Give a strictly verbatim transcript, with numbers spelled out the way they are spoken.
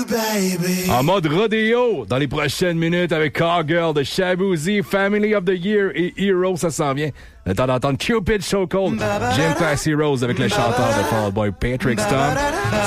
baby. En mode rodéo, dans les prochaines minutes avec Cowgirl de Shaboozey, Family of the Year et Hero, ça s'en vient. Le temps d'entendre Cupid So Cold, Jim Class Heroes avec le chanteur de Fall Out Boy Patrick Stump.